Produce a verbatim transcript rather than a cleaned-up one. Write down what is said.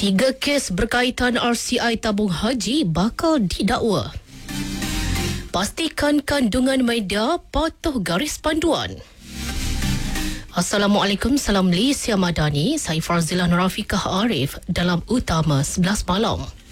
Tiga kes berkaitan R C I tabung haji bakal didakwa. Pastikan kandungan media patuh garis panduan. Assalamualaikum, salam Malaysia Madani. Saya Farzilah Nurafikah Arif dalam Utama sebelas Malam.